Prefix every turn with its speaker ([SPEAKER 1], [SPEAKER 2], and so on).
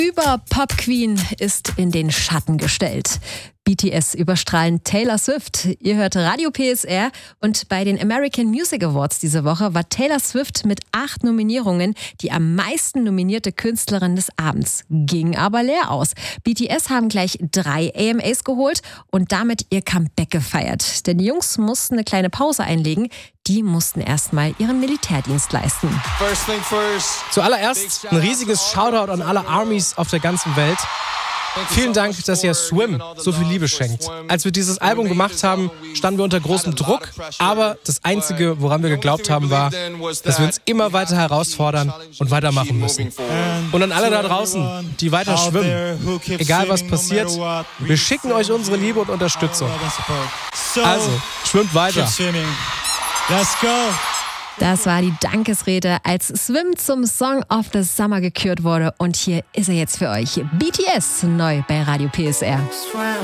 [SPEAKER 1] Über-Pop-Queen ist in den Schatten gestellt. BTS überstrahlen Taylor Swift. Ihr hört Radio PSR und bei den American Music Awards diese Woche war Taylor Swift mit 8 Nominierungen die am meisten nominierte Künstlerin des Abends. Ging aber leer aus. BTS haben gleich 3 AMAs geholt und damit ihr Comeback gefeiert. Denn die Jungs mussten eine kleine Pause einlegen. Die mussten erstmal ihren Militärdienst leisten.
[SPEAKER 2] Zuallererst ein riesiges Shoutout an alle Armys auf der ganzen Welt. Vielen Dank, dass ihr Swim so viel Liebe schenkt. Als wir dieses Album gemacht haben, standen wir unter großem Druck, aber das Einzige, woran wir geglaubt haben, war, dass wir uns immer weiter herausfordern und weitermachen müssen. Und an alle da draußen, die weiter schwimmen, egal was passiert, wir schicken euch unsere Liebe und Unterstützung. Also, schwimmt weiter.
[SPEAKER 3] Let's go!
[SPEAKER 1] Das war die Dankesrede, als Swim zum Song of the Summer gekürt wurde. Und hier ist er jetzt für euch. BTS, neu bei Radio PSR.